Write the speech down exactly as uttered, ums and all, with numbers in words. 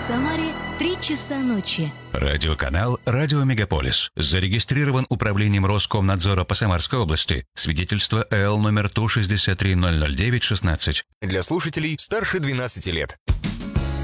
Самаре три часа ночи. Радиоканал «Радио Мегаполис». Зарегистрирован Управлением Роскомнадзора по Самарской области. Свидетельство эл номер Ту шестьдесят три ноль ноль девять шестнадцать. Для слушателей старше двенадцати лет.